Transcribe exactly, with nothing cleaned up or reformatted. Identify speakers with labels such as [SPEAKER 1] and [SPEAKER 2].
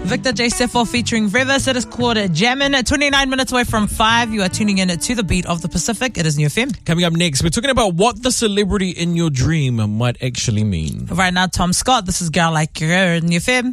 [SPEAKER 1] Victor J. Sefo featuring Rivers. It is called Jammin'. twenty-nine minutes away from five. You are tuning in to the beat of the Pacific. It is New F M.
[SPEAKER 2] Coming up next, we're talking about what the celebrity in your dream might actually mean.
[SPEAKER 1] Right now, Tom Scott. This is Girl Like You, New F M.